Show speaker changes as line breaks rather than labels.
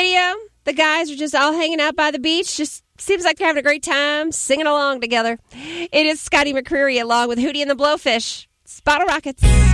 video, the guys are just all hanging out by the beach. Just seems like they're having a great time singing along together. It is Scotty McCreery along with Hootie and the Blowfish. Bottle Rockets.